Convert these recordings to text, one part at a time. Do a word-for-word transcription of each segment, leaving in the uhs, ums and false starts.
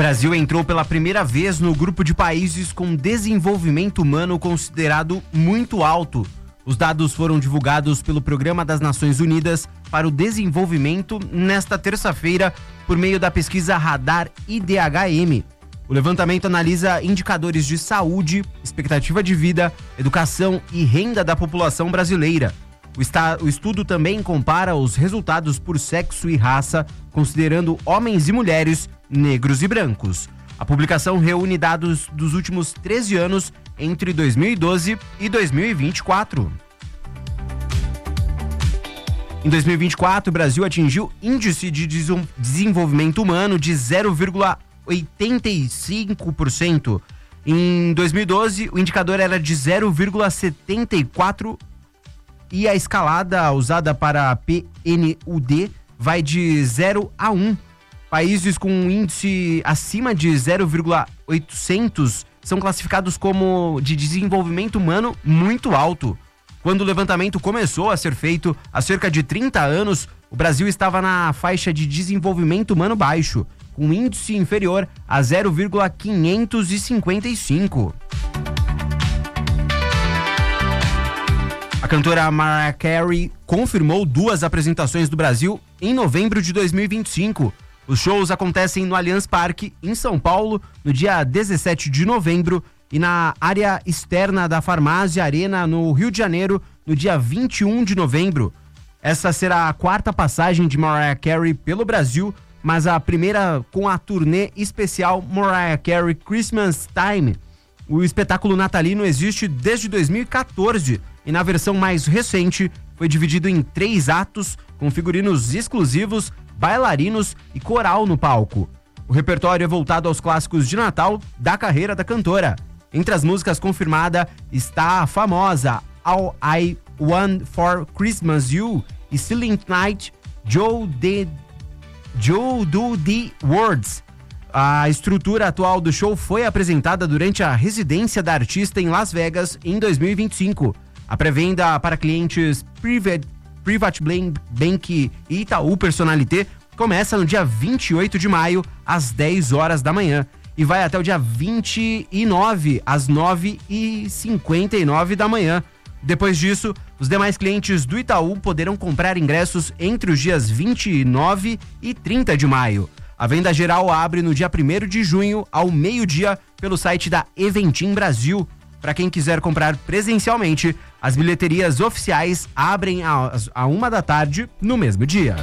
Brasil entrou pela primeira vez no grupo de países com desenvolvimento humano considerado muito alto. Os dados foram divulgados pelo Programa das Nações Unidas para o Desenvolvimento nesta terça-feira por meio da pesquisa Radar I D H M. O levantamento analisa indicadores de saúde, expectativa de vida, educação e renda da população brasileira. O, esta, o estudo também compara os resultados por sexo e raça, considerando homens e mulheres, negros e brancos. A publicação reúne dados dos últimos treze anos entre dois mil e doze e dois mil e vinte e quatro. Em dois mil e vinte e quatro, o Brasil atingiu índice de desenvolvimento humano de zero vírgula oitenta e cinco por cento. Em dois mil e doze, o indicador era de zero vírgula setenta e quatro por cento e a escalada usada para a P N U D vai de zero a um. Países com um índice acima de zero vírgula oitocentos são classificados como de desenvolvimento humano muito alto. Quando o levantamento começou a ser feito há cerca de trinta anos, o Brasil estava na faixa de desenvolvimento humano baixo, com um índice inferior a zero vírgula quinhentos e cinquenta e cinco. A cantora Mariah Carey confirmou duas apresentações do Brasil em novembro de dois mil e vinte e cinco. Os shows acontecem no Allianz Parque, em São Paulo, no dia dezessete de novembro, e na área externa da Farmácia Arena, no Rio de Janeiro, no dia vinte e um de novembro. Essa será a quarta passagem de Mariah Carey pelo Brasil, mas a primeira com a turnê especial Mariah Carey Christmas Time. O espetáculo natalino existe desde dois mil e quatorze e na versão mais recente foi dividido em três atos com figurinos exclusivos, bailarinos e coral no palco. O repertório é voltado aos clássicos de Natal da carreira da cantora. Entre as músicas confirmadas está a famosa All I Want for Christmas You e Silent Night, Joe, the, Joe Do The Words. A estrutura atual do show foi apresentada durante a residência da artista em Las Vegas em dois mil e vinte e cinco. A pré-venda para clientes Private, Private Bank e Itaú Personalité começa no dia vinte e oito de maio, às dez horas da manhã, e vai até o dia vinte e nove, às nove e cinquenta e nove da manhã. Depois disso, os demais clientes do Itaú poderão comprar ingressos entre os dias vinte e nove e trinta de maio. A venda geral abre no dia primeiro de junho, ao meio-dia, pelo site da Eventim Brasil. Para quem quiser comprar presencialmente, as bilheterias oficiais abrem às a uma da tarde no mesmo dia.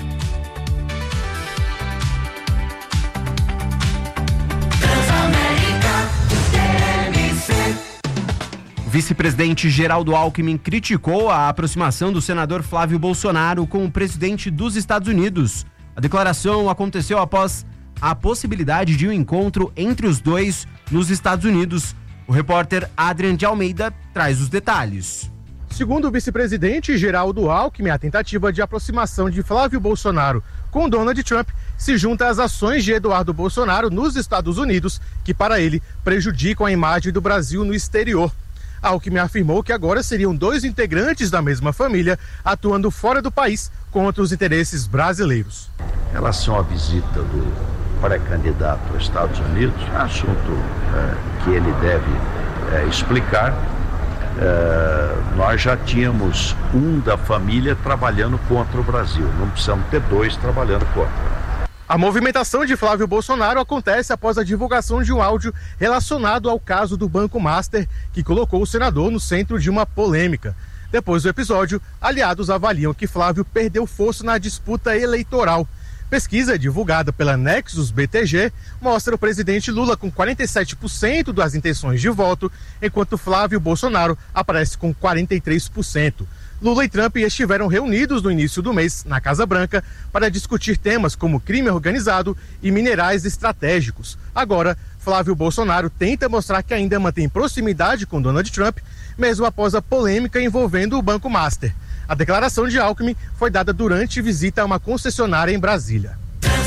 O vice-presidente Geraldo Alckmin criticou a aproximação do senador Flávio Bolsonaro com o presidente dos Estados Unidos. A declaração aconteceu após a possibilidade de um encontro entre os dois nos Estados Unidos. O repórter Adrian de Almeida traz os detalhes. Segundo o vice-presidente Geraldo Alckmin, a tentativa de aproximação de Flávio Bolsonaro com Donald Trump se junta às ações de Eduardo Bolsonaro nos Estados Unidos, que para ele prejudicam a imagem do Brasil no exterior. Alckmin afirmou que agora seriam dois integrantes da mesma família atuando fora do país contra os interesses brasileiros. Em relação à visita do pré-candidato aos Estados Unidos, é assunto é, que ele deve é, explicar. É, nós já tínhamos um da família trabalhando contra o Brasil, não precisamos ter dois trabalhando contra. A movimentação de Flávio Bolsonaro acontece após a divulgação de um áudio relacionado ao caso do Banco Master, que colocou o senador no centro de uma polêmica. Depois do episódio, aliados avaliam que Flávio perdeu força na disputa eleitoral. Pesquisa divulgada pela Nexus B T G mostra o presidente Lula com quarenta e sete por cento das intenções de voto, enquanto Flávio Bolsonaro aparece com quarenta e três por cento. Lula e Trump estiveram reunidos no início do mês na Casa Branca para discutir temas como crime organizado e minerais estratégicos. Agora, Flávio Bolsonaro tenta mostrar que ainda mantém proximidade com Donald Trump, mesmo após a polêmica envolvendo o Banco Master. A declaração de Alckmin foi dada durante visita a uma concessionária em Brasília.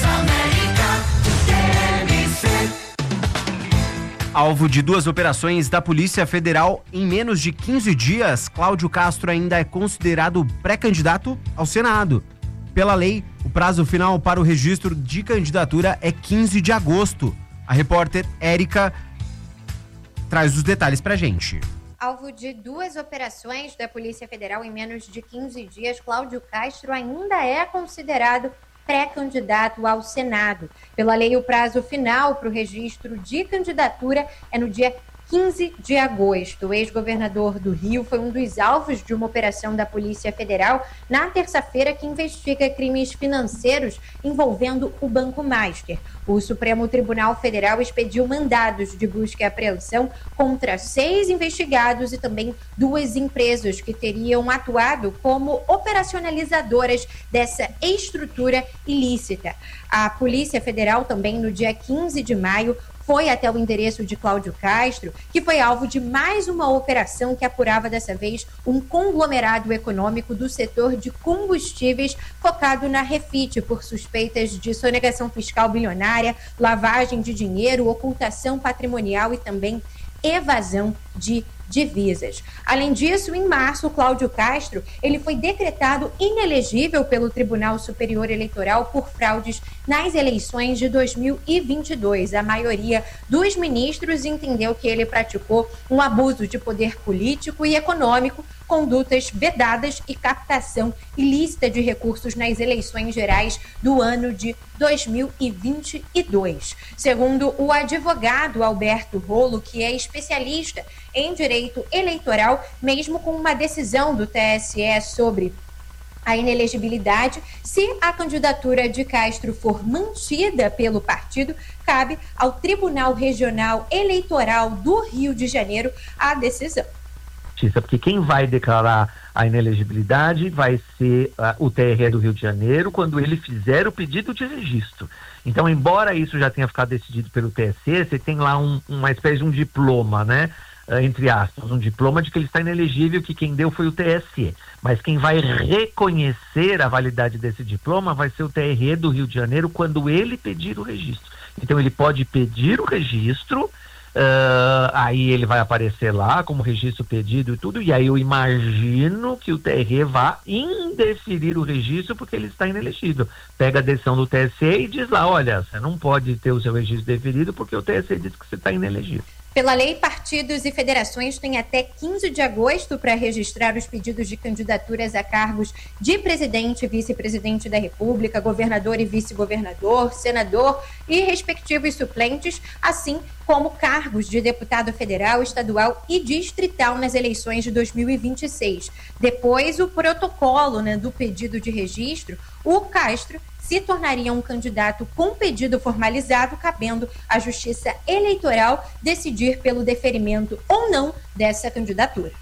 Alvo de duas operações da Polícia Federal em menos de quinze dias, Cláudio Castro ainda é considerado pré-candidato ao Senado. Pela lei, o prazo final para o registro de candidatura é quinze de agosto. A repórter Érica traz os detalhes pra gente. Alvo de duas operações da Polícia Federal em menos de quinze dias, Cláudio Castro ainda é considerado pré-candidato ao Senado. Pela lei, o prazo final para o registro de candidatura é no dia quinze de agosto. O ex-governador do Rio foi um dos alvos de uma operação da Polícia Federal na terça-feira que investiga crimes financeiros envolvendo o Banco Master. O Supremo Tribunal Federal expediu mandados de busca e apreensão contra seis investigados e também duas empresas que teriam atuado como operacionalizadoras dessa estrutura ilícita. A Polícia Federal também, no dia quinze de maio, foi até o endereço de Cláudio Castro, que foi alvo de mais uma operação que apurava dessa vez um conglomerado econômico do setor de combustíveis focado na Refit por suspeitas de sonegação fiscal bilionária, lavagem de dinheiro, ocultação patrimonial e também evasão de divisas. Além disso, em março, Cláudio Castro ele foi decretado inelegível pelo Tribunal Superior Eleitoral por fraudes nas eleições de dois mil e vinte e dois. A maioria dos ministros entendeu que ele praticou um abuso de poder político e econômico, condutas vedadas e captação ilícita de recursos nas eleições gerais do ano de dois mil e vinte e dois. Segundo o advogado Alberto Rolo, que é especialista em direito eleitoral, mesmo com uma decisão do T S E sobre a inelegibilidade, se a candidatura de Castro for mantida pelo partido, cabe ao Tribunal Regional Eleitoral do Rio de Janeiro a decisão. Porque quem vai declarar a inelegibilidade vai ser uh, o T R E do Rio de Janeiro quando ele fizer o pedido de registro. Então, embora isso já tenha ficado decidido pelo T S E, você tem lá um, uma espécie de um diploma, né? Uh, entre aspas, um diploma de que ele está inelegível, que quem deu foi o T S E. Mas quem vai reconhecer a validade desse diploma vai ser o T R E do Rio de Janeiro quando ele pedir o registro. Então, ele pode pedir o registro. Uh, aí ele vai aparecer lá como registro pedido e tudo, e aí eu imagino que o T R E vá indeferir o registro porque ele está inelegível. Pega a decisão do T S E e diz lá, olha, você não pode ter o seu registro deferido porque o T S E diz que você está inelegível. Pela lei, partidos e federações têm até quinze de agosto para registrar os pedidos de candidaturas a cargos de presidente e vice-presidente da República, governador e vice-governador, senador e respectivos suplentes, assim como cargos de deputado federal, estadual e distrital nas eleições de dois mil e vinte e seis. Depois, o protocolo, né, do pedido de registro, o Castro se tornaria um candidato com pedido formalizado, cabendo à Justiça Eleitoral decidir pelo deferimento ou não dessa candidatura.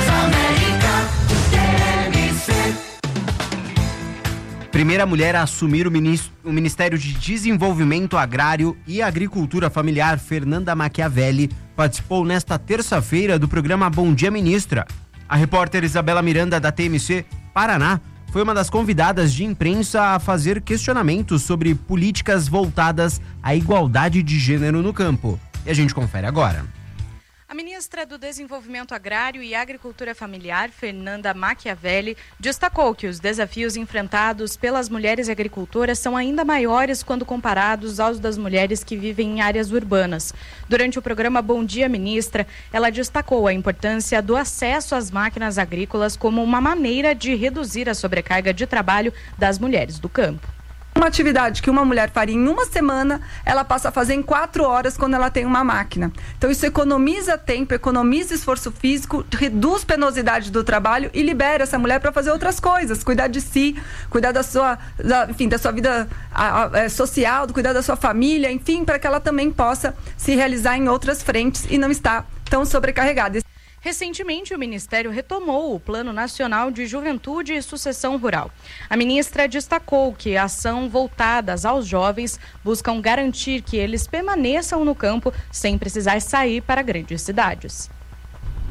Primeira mulher a assumir o, ministro, o Ministério de Desenvolvimento Agrário e Agricultura Familiar, Fernanda Machiavelli, participou nesta terça-feira do programa Bom Dia Ministra. A repórter Isabela Miranda, da T M C Paraná, foi uma das convidadas de imprensa a fazer questionamentos sobre políticas voltadas à igualdade de gênero no campo. E a gente confere agora. A ministra do Desenvolvimento Agrário e Agricultura Familiar, Fernanda Machiavelli, destacou que os desafios enfrentados pelas mulheres agricultoras são ainda maiores quando comparados aos das mulheres que vivem em áreas urbanas. Durante o programa Bom Dia Ministra, ela destacou a importância do acesso às máquinas agrícolas como uma maneira de reduzir a sobrecarga de trabalho das mulheres do campo. Uma atividade que uma mulher faria em uma semana, ela passa a fazer em quatro horas quando ela tem uma máquina. Então isso economiza tempo, economiza esforço físico, reduz penosidade do trabalho e libera essa mulher para fazer outras coisas, cuidar de si, cuidar da sua, da, enfim, da sua vida a, a, é, social, cuidar da sua família, enfim, para que ela também possa se realizar em outras frentes e não estar tão sobrecarregada. Recentemente, o Ministério retomou o Plano Nacional de Juventude e Sucessão Rural. A ministra destacou que a ação voltadas aos jovens buscam garantir que eles permaneçam no campo sem precisar sair para grandes cidades.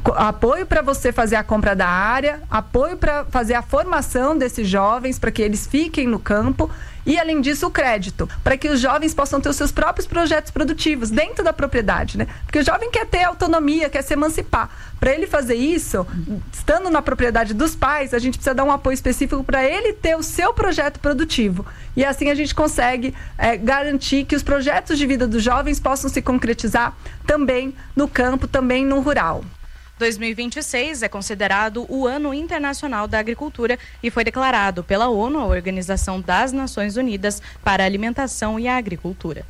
apoio para você fazer a compra da área, apoio para fazer a formação desses jovens, para que eles fiquem no campo e, além disso, o crédito, para que os jovens possam ter os seus próprios projetos produtivos dentro da propriedade, né? Porque o jovem quer ter autonomia, quer se emancipar. Para ele fazer isso, estando na propriedade dos pais, a gente precisa dar um apoio específico para ele ter o seu projeto produtivo. E assim a gente consegue é, garantir que os projetos de vida dos jovens possam se concretizar também no campo, também no rural. dois mil e vinte e seis é considerado o Ano Internacional da Agricultura e foi declarado pela ONU, a Organização das Nações Unidas para a Alimentação e a Agricultura.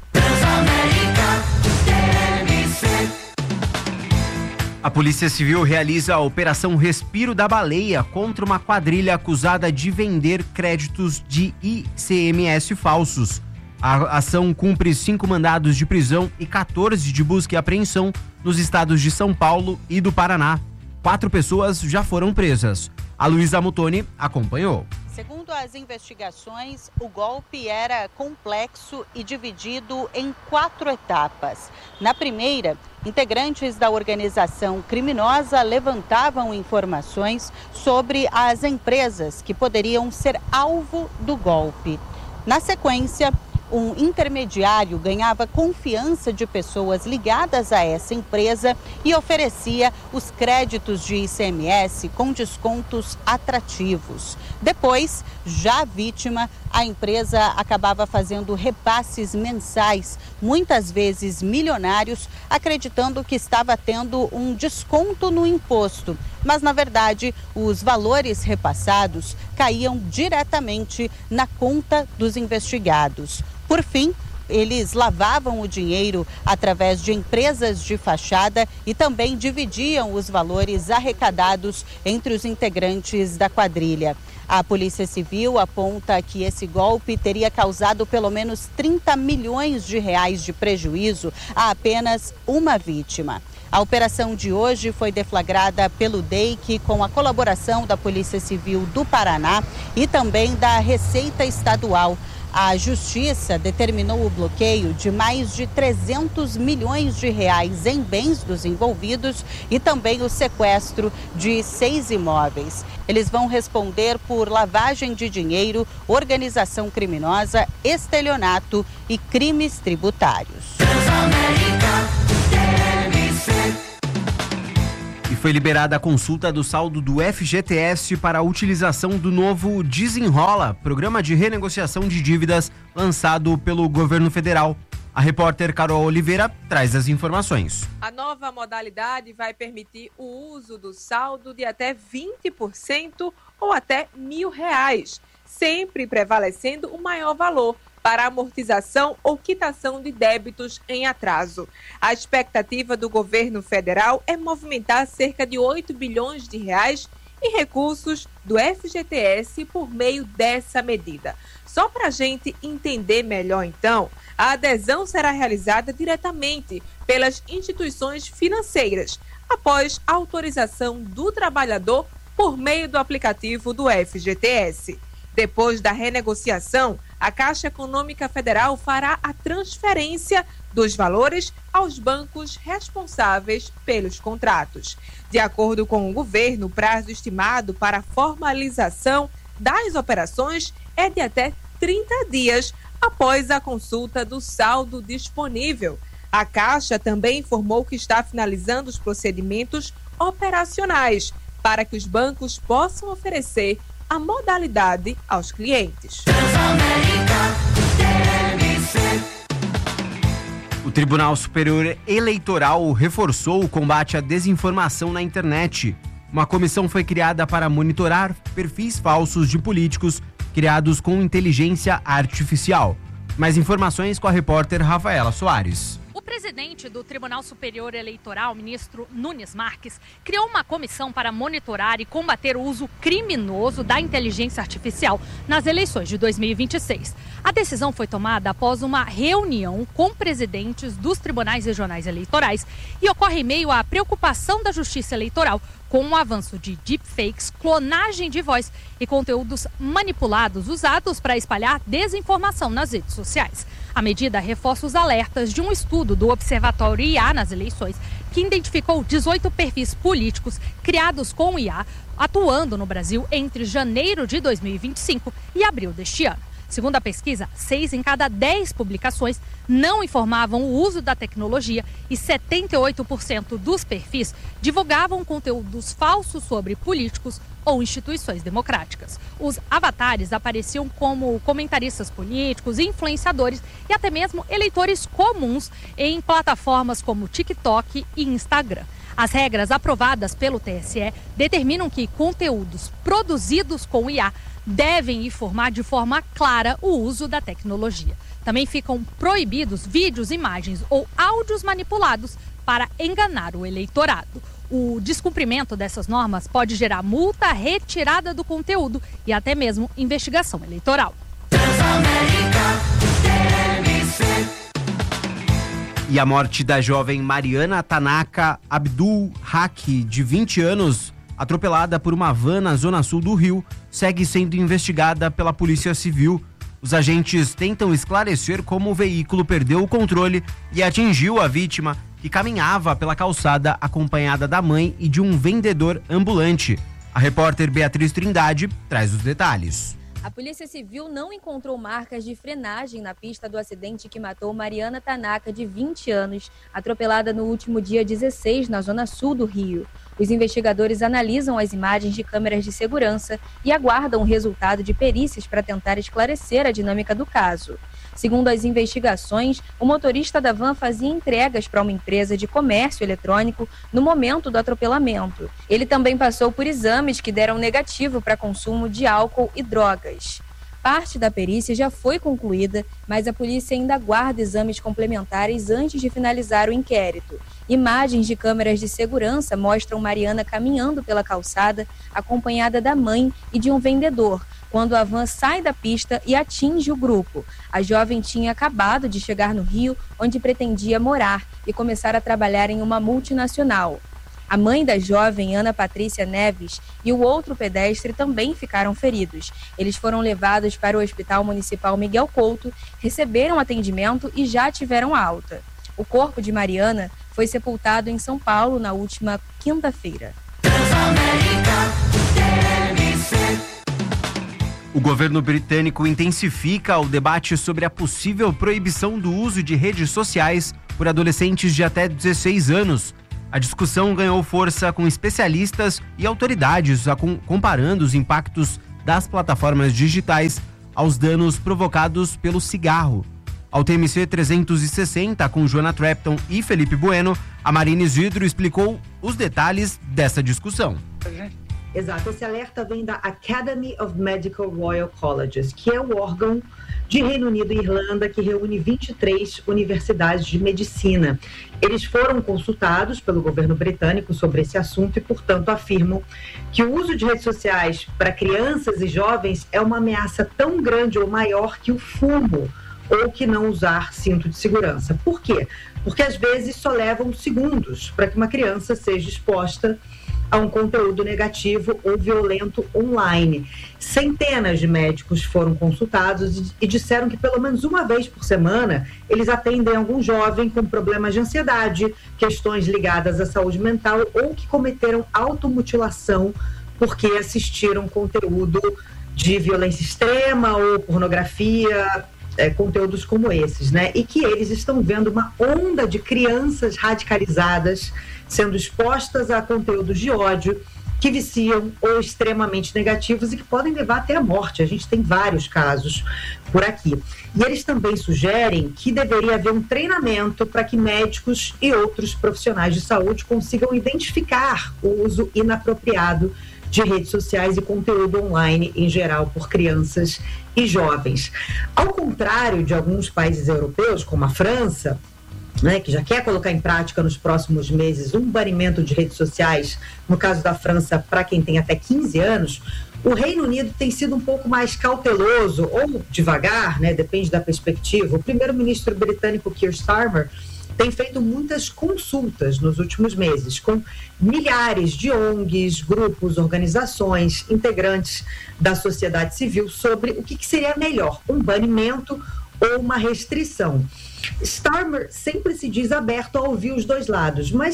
A Polícia Civil realiza a Operação Respiro da Baleia contra uma quadrilha acusada de vender créditos de I C M S falsos. A ação cumpre cinco mandados de prisão e quatorze de busca e apreensão nos estados de São Paulo e do Paraná. Quatro pessoas já foram presas. A Luísa Mutoni acompanhou. Segundo as investigações, o golpe era complexo e dividido em quatro etapas. Na primeira, integrantes da organização criminosa levantavam informações sobre as empresas que poderiam ser alvo do golpe. Na sequência, um intermediário ganhava confiança de pessoas ligadas a essa empresa e oferecia os créditos de I C M S com descontos atrativos. Depois, já vítima, a empresa acabava fazendo repasses mensais, muitas vezes milionários, acreditando que estava tendo um desconto no imposto. Mas, na verdade, os valores repassados caíam diretamente na conta dos investigados. Por fim, eles lavavam o dinheiro através de empresas de fachada e também dividiam os valores arrecadados entre os integrantes da quadrilha. A Polícia Civil aponta que esse golpe teria causado pelo menos trinta milhões de reais de prejuízo a apenas uma vítima. A operação de hoje foi deflagrada pelo D E I C com a colaboração da Polícia Civil do Paraná e também da Receita Estadual. A Justiça determinou o bloqueio de mais de trezentos milhões de reais em bens dos envolvidos e também o sequestro de seis imóveis. Eles vão responder por lavagem de dinheiro, organização criminosa, estelionato e crimes tributários. E foi liberada a consulta do saldo do F G T S para a utilização do novo Desenrola, programa de renegociação de dívidas lançado pelo governo federal. A repórter Carol Oliveira traz as informações. A nova modalidade vai permitir o uso do saldo de até vinte por cento ou até mil reais, sempre prevalecendo o maior valor para amortização ou quitação de débitos em atraso. A expectativa do governo federal é movimentar cerca de oito bilhões de reais em recursos do F G T S por meio dessa medida. Só para a gente entender melhor, então, a adesão será realizada diretamente pelas instituições financeiras, após a autorização do trabalhador por meio do aplicativo do F G T S. Depois da renegociação, a Caixa Econômica Federal fará a transferência dos valores aos bancos responsáveis pelos contratos. De acordo com o governo, o prazo estimado para a formalização das operações é de até trinta dias após a consulta do saldo disponível. A Caixa também informou que está finalizando os procedimentos operacionais para que os bancos possam oferecer a modalidade aos clientes. O Tribunal Superior Eleitoral reforçou o combate à desinformação na internet. Uma comissão foi criada para monitorar perfis falsos de políticos criados com inteligência artificial. Mais informações com a repórter Rafaela Soares. O presidente do Tribunal Superior Eleitoral, ministro Nunes Marques, criou uma comissão para monitorar e combater o uso criminoso da inteligência artificial nas eleições de dois mil e vinte e seis. A decisão foi tomada após uma reunião com presidentes dos tribunais regionais eleitorais e ocorre em meio à preocupação da Justiça Eleitoral com o avanço de deepfakes, clonagem de voz e conteúdos manipulados usados para espalhar desinformação nas redes sociais. A medida reforça os alertas de um estudo do Observatório I A nas eleições, que identificou dezoito perfis políticos criados com I A, atuando no Brasil entre janeiro de dois mil e vinte e cinco e abril deste ano. Segundo a pesquisa, seis em cada dez publicações não informavam o uso da tecnologia e setenta e oito por cento dos perfis divulgavam conteúdos falsos sobre políticos ou instituições democráticas. Os avatares apareciam como comentaristas políticos, influenciadores e até mesmo eleitores comuns em plataformas como TikTok e Instagram. As regras aprovadas pelo T S E determinam que conteúdos produzidos com I A devem informar de forma clara o uso da tecnologia. Também ficam proibidos vídeos, imagens ou áudios manipulados para enganar o eleitorado. O descumprimento dessas normas pode gerar multa, retirada do conteúdo e até mesmo investigação eleitoral. E a morte da jovem Mariana Tanaka Abdul Haq, de vinte anos, atropelada por uma van na zona sul do Rio, segue sendo investigada pela Polícia Civil. Os agentes tentam esclarecer como o veículo perdeu o controle e atingiu a vítima, que caminhava pela calçada acompanhada da mãe e de um vendedor ambulante. A repórter Beatriz Trindade traz os detalhes. A Polícia Civil não encontrou marcas de frenagem na pista do acidente que matou Mariana Tanaka, de vinte anos, atropelada no último dia dezesseis, na zona sul do Rio. Os investigadores analisam as imagens de câmeras de segurança e aguardam o resultado de perícias para tentar esclarecer a dinâmica do caso. Segundo as investigações, o motorista da van fazia entregas para uma empresa de comércio eletrônico no momento do atropelamento. Ele também passou por exames que deram negativo para consumo de álcool e drogas. Parte da perícia já foi concluída, mas a polícia ainda aguarda exames complementares antes de finalizar o inquérito. Imagens de câmeras de segurança mostram Mariana caminhando pela calçada, acompanhada da mãe e de um vendedor, quando a van sai da pista e atinge o grupo. A jovem tinha acabado de chegar no Rio, onde pretendia morar e começar a trabalhar em uma multinacional. A mãe da jovem, Ana Patrícia Neves, e o outro pedestre também ficaram feridos. Eles foram levados para o Hospital Municipal Miguel Couto, receberam atendimento e já tiveram alta. O corpo de Mariana foi sepultado em São Paulo na última quinta-feira. O governo britânico intensifica o debate sobre a possível proibição do uso de redes sociais por adolescentes de até dezesseis anos. A discussão ganhou força com especialistas e autoridades comparando os impactos das plataformas digitais aos danos provocados pelo cigarro. Ao T M C trezentos e sessenta, com Joana Trapton e Felipe Bueno, a Marina Isidro explicou os detalhes dessa discussão. Exato, esse alerta vem da Academy of Medical Royal Colleges, que é o órgão de Reino Unido e Irlanda que reúne vinte e três universidades de medicina. Eles foram consultados pelo governo britânico sobre esse assunto e, portanto, afirmam que o uso de redes sociais para crianças e jovens é uma ameaça tão grande ou maior que o fumo ou que não usar cinto de segurança. Por quê? Porque às vezes só levam segundos para que uma criança seja exposta a um conteúdo negativo ou violento online. Centenas de médicos foram consultados e disseram que pelo menos uma vez por semana eles atendem algum jovem com problemas de ansiedade, questões ligadas à saúde mental ou que cometeram automutilação porque assistiram conteúdo de violência extrema ou pornografia, é, conteúdos como esses, né? E que eles estão vendo uma onda de crianças radicalizadas sendo expostas a conteúdos de ódio que viciam ou extremamente negativos e que podem levar até a morte. A gente tem vários casos por aqui. E eles também sugerem que deveria haver um treinamento para que médicos e outros profissionais de saúde consigam identificar o uso inapropriado de redes sociais e conteúdo online em geral por crianças e jovens. Ao contrário de alguns países europeus, como a França, né, que já quer colocar em prática nos próximos meses um banimento de redes sociais, no caso da França, para quem tem até quinze anos, o Reino Unido tem sido um pouco mais cauteloso, ou devagar, né, depende da perspectiva. O primeiro-ministro britânico Keir Starmer tem feito muitas consultas nos últimos meses com milhares de O N Gs, grupos, organizações, integrantes da sociedade civil sobre o que, que seria melhor, um banimento ou uma restrição. Starmer sempre se diz aberto a ouvir os dois lados, mas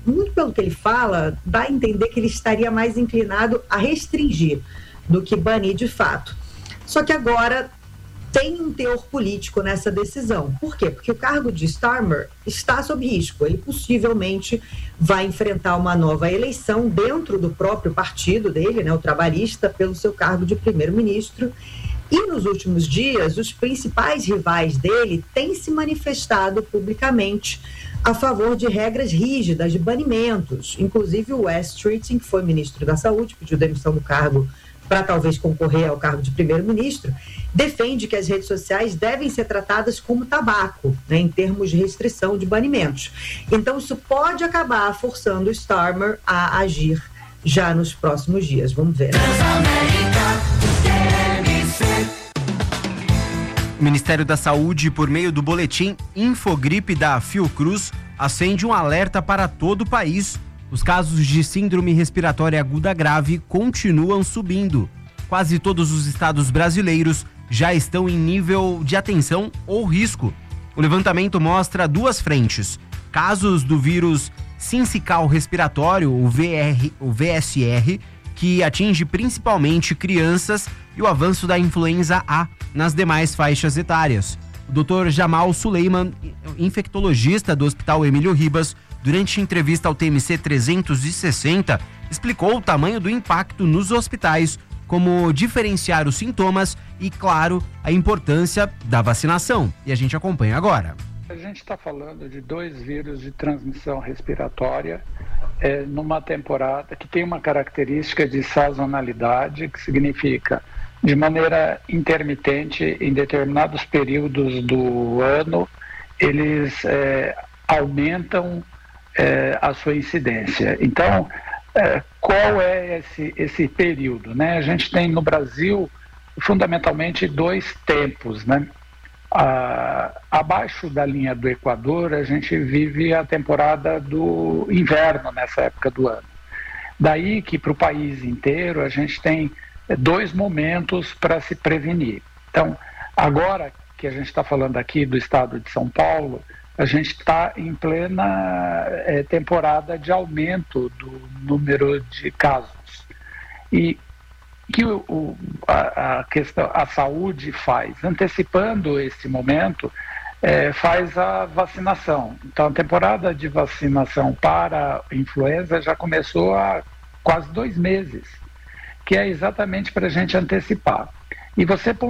muito pelo que ele fala, dá a entender que ele estaria mais inclinado a restringir do que banir de fato. Só que agora tem um teor político nessa decisão. Por quê? Porque o cargo de Starmer está sob risco. Ele possivelmente vai enfrentar uma nova eleição dentro do próprio partido dele, né, o trabalhista, pelo seu cargo de primeiro-ministro. E nos últimos dias, os principais rivais dele têm se manifestado publicamente a favor de regras rígidas de banimentos. Inclusive o Wes Streeting, que foi ministro da Saúde, pediu demissão do cargo para talvez concorrer ao cargo de primeiro-ministro, defende que as redes sociais devem ser tratadas como tabaco, né, em termos de restrição de banimentos. Então, isso pode acabar forçando o Starmer a agir já nos próximos dias. Vamos ver. O Ministério da Saúde, por meio do boletim Infogripe da Fiocruz, acende um alerta para todo o país. Os casos de síndrome respiratória aguda grave continuam subindo. Quase todos os estados brasileiros já estão em nível de atenção ou risco. O levantamento mostra duas frentes: casos do vírus sincicial respiratório, o, V R, o V S R, que atinge principalmente crianças, e o avanço da influenza A nas demais faixas etárias. O doutor Jamal Suleiman, infectologista do Hospital Emílio Ribas, durante entrevista ao T M C trezentos e sessenta, explicou o tamanho do impacto nos hospitais, como diferenciar os sintomas e, claro, a importância da vacinação. E a gente acompanha agora. A gente está falando de dois vírus de transmissão respiratória é, numa temporada que tem uma característica de sazonalidade, que significa de maneira intermitente, em determinados períodos do ano, eles é, aumentam é, a sua incidência. Então, é, qual é esse, esse período, né? A gente tem no Brasil, fundamentalmente, dois tempos, né? Ah, abaixo da linha do Equador, a gente vive a temporada do inverno nessa época do ano. Daí que para o país inteiro a gente tem dois momentos para se prevenir. Então, agora que a gente está falando aqui do estado de São Paulo, a gente está em plena é, temporada de aumento do número de casos. E que o, o, a, a, questão, a saúde faz, antecipando esse momento, é, faz a vacinação. Então, a temporada de vacinação para a influenza já começou há quase dois meses, que é exatamente para a gente antecipar. E você